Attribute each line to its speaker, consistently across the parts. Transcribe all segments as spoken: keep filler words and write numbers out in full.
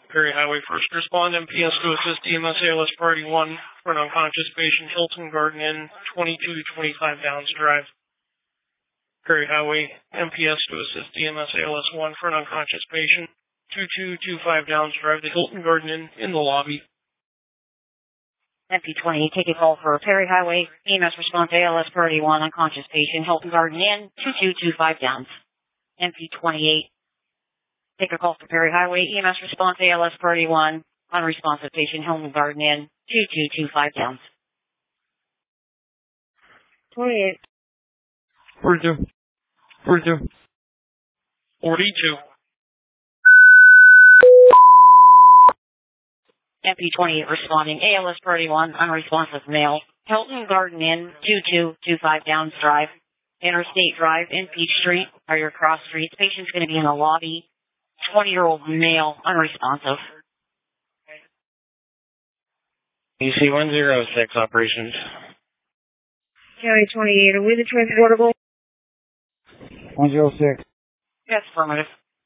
Speaker 1: Perry Highway First Respond, M P S to assist E M S A L S Priority one for an unconscious patient, Hilton Garden Inn, twenty-two twenty-five Downs Drive. Perry Highway M P S to assist E M S A L S one for an unconscious patient, twenty-two twenty-five Downs Drive, the Hilton Garden Inn in the lobby.
Speaker 2: M P twenty-eight, take a call for Perry Highway, E M S response A L S Priority one, unconscious patient, Hilton Garden Inn, twenty-two twenty-five Downs. M P twenty-eight, take a call for Perry Highway, E M S response A L S Priority one, unresponsive patient, Hilton Garden Inn, twenty-two twenty-five Downs.
Speaker 3: twenty-eight.
Speaker 4: forty-two. forty-two.
Speaker 1: forty-two.
Speaker 2: M P twenty-eight responding, A L S Priority one, unresponsive male, Hilton Garden Inn, twenty-two twenty-five Downs Drive, Interstate Drive in Peach Street, are your cross streets. Patient's going to be in the lobby, twenty-year-old male, unresponsive.
Speaker 5: E C one oh six operations.
Speaker 3: County twenty-eight, are we the transportable?
Speaker 4: one oh six.
Speaker 2: Yes, affirmative.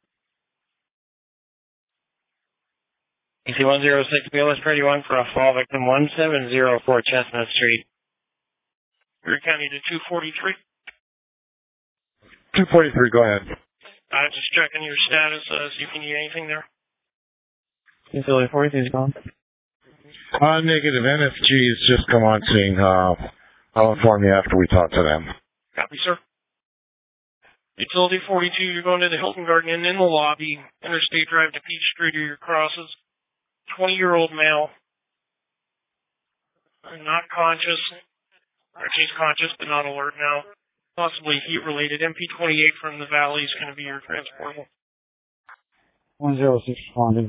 Speaker 5: E C one oh six, B L S Priority one for a fall victim, one seven zero four Chestnut Street.
Speaker 1: Perry County to two forty-three.
Speaker 4: two forty-three, go ahead.
Speaker 1: I'm just checking your status, uh, see if you need anything there.
Speaker 5: Facility forty-three is gone.
Speaker 4: Uh, negative. N F G's just come on scene. Uh, I'll inform you after we talk to them.
Speaker 1: Copy, sir. Utility forty-two, you're going to the Hilton Garden Inn in the lobby. Interstate Drive to Peach Street are your crosses. twenty-year-old male. Not conscious. Actually, he's conscious, but not alert now. Possibly heat-related. M P twenty-eight from the Valley is going to be your transportable.
Speaker 4: one oh six responding.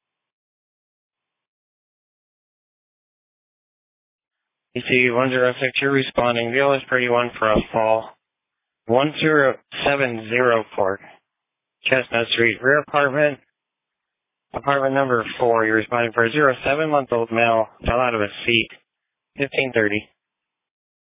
Speaker 5: E C one oh six, you're responding. B L S Priority one for a fall. one zero seven zero four Chestnut Street, rear apartment. Apartment number four, you're responding for a zero seven month old male, fell out of a seat. fifteen thirty.